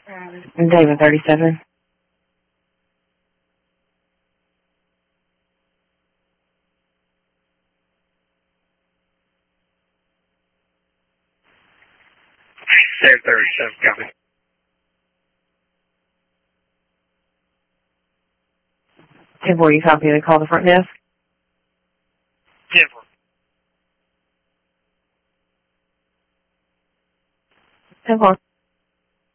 David 37. David 37, copy. Temple, you copy the call to front desk? 10-4. Temple.